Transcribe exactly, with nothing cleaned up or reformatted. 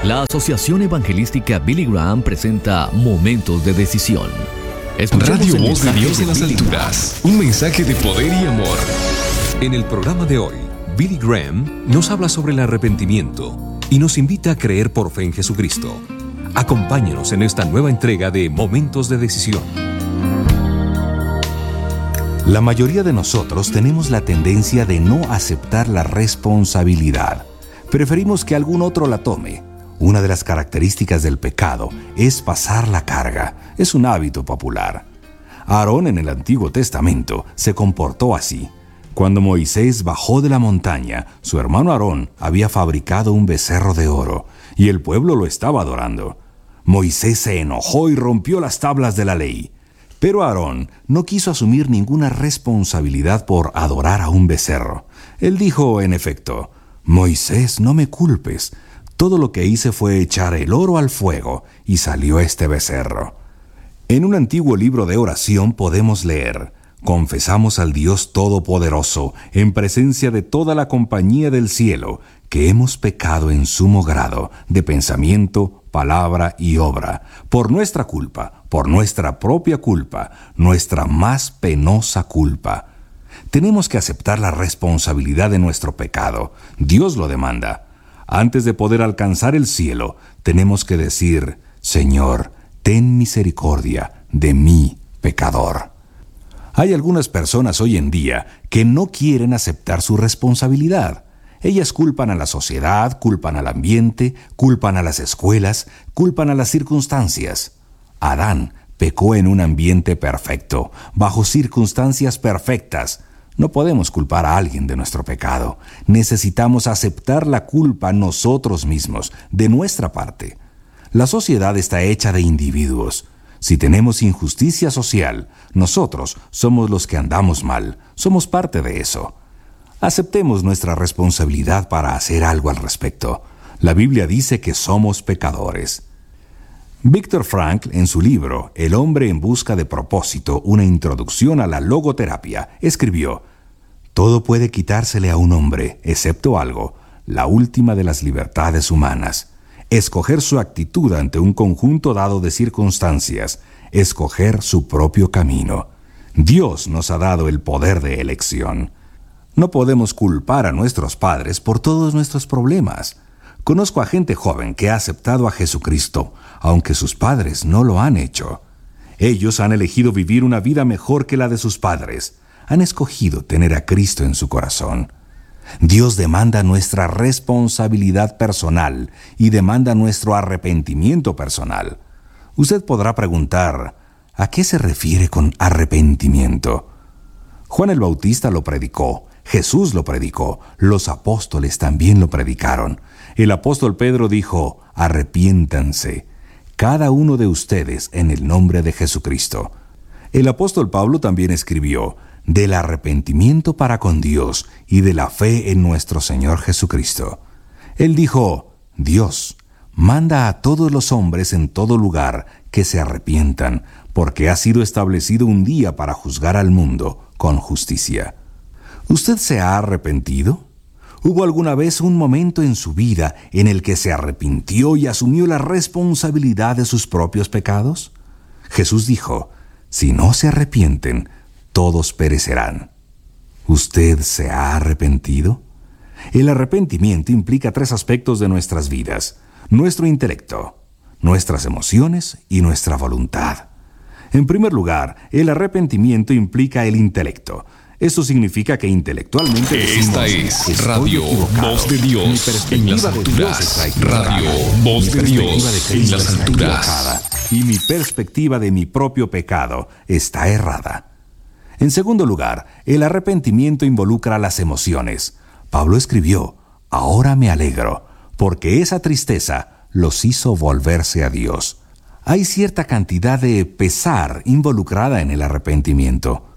La Asociación Evangelística Billy Graham presenta Momentos de Decisión. Escuchemos Radio el Voz de mensaje Dios en las Billy alturas. Un mensaje de poder y amor. En el programa de hoy, Billy Graham nos habla sobre el arrepentimiento y nos invita a creer por fe en Jesucristo. Acompáñanos en esta nueva entrega de Momentos de Decisión. La mayoría de nosotros tenemos la tendencia de no aceptar la responsabilidad. Preferimos que algún otro la tome. Una de las características del pecado es pasar la carga. Es un hábito popular. Aarón en el Antiguo Testamento se comportó así. Cuando Moisés bajó de la montaña, su hermano Aarón había fabricado un becerro de oro y el pueblo lo estaba adorando. Moisés se enojó y rompió las tablas de la ley. Pero Aarón no quiso asumir ninguna responsabilidad por adorar a un becerro. Él dijo, en efecto, «Moisés, no me culpes. Todo lo que hice fue echar el oro al fuego y salió este becerro». En un antiguo libro de oración podemos leer, «Confesamos al Dios Todopoderoso, en presencia de toda la compañía del cielo, que hemos pecado en sumo grado, de pensamiento, palabra y obra, por nuestra culpa, por nuestra propia culpa, nuestra más penosa culpa». Tenemos que aceptar la responsabilidad de nuestro pecado. Dios lo demanda. Antes de poder alcanzar el cielo, tenemos que decir, «Señor, ten misericordia de mí, pecador». Hay algunas personas hoy en día que no quieren aceptar su responsabilidad. Ellas culpan a la sociedad, culpan al ambiente, culpan a las escuelas, culpan a las circunstancias. Adán pecó en un ambiente perfecto, bajo circunstancias perfectas. No podemos culpar a alguien de nuestro pecado. Necesitamos aceptar la culpa nosotros mismos, de nuestra parte. La sociedad está hecha de individuos. Si tenemos injusticia social, nosotros somos los que andamos mal. Somos parte de eso. Aceptemos nuestra responsabilidad para hacer algo al respecto. La Biblia dice que somos pecadores. Viktor Frankl, en su libro El hombre en busca de propósito, una introducción a la logoterapia, escribió: «Todo puede quitársele a un hombre, excepto algo, la última de las libertades humanas. Escoger su actitud ante un conjunto dado de circunstancias, escoger su propio camino. Dios nos ha dado el poder de elección. No podemos culpar a nuestros padres por todos nuestros problemas. Conozco a gente joven que ha aceptado a Jesucristo, aunque sus padres no lo han hecho. Ellos han elegido vivir una vida mejor que la de sus padres. Han escogido tener a Cristo en su corazón. Dios demanda nuestra responsabilidad personal y demanda nuestro arrepentimiento personal. Usted podrá preguntar, ¿a qué se refiere con arrepentimiento? Juan el Bautista lo predicó, Jesús lo predicó, los apóstoles también lo predicaron. El apóstol Pedro dijo, arrepiéntanse, cada uno de ustedes en el nombre de Jesucristo. El apóstol Pablo también escribió, del arrepentimiento para con Dios y de la fe en nuestro Señor Jesucristo. Él dijo, Dios manda a todos los hombres en todo lugar que se arrepientan, porque ha sido establecido un día para juzgar al mundo con justicia. ¿Usted se ha arrepentido? ¿Hubo alguna vez un momento en su vida en el que se arrepintió y asumió la responsabilidad de sus propios pecados? Jesús dijo, si no se arrepienten, todos perecerán. ¿Usted se ha arrepentido? El arrepentimiento implica tres aspectos de nuestras vidas: nuestro intelecto, nuestras emociones y nuestra voluntad. En primer lugar, el arrepentimiento implica el intelecto. Esto significa que intelectualmente Esta decimos, es Radio Voz de Mi Dios en perspectiva las de Dios está alturas. equivocada. Radio Voz Mi de perspectiva Dios de en Cristo las está alturas. equivocada. Y mi perspectiva de mi propio pecado está errada. En segundo lugar, el arrepentimiento involucra las emociones. Pablo escribió, ahora me alegro, porque esa tristeza los hizo volverse a Dios. Hay cierta cantidad de pesar involucrada en el arrepentimiento.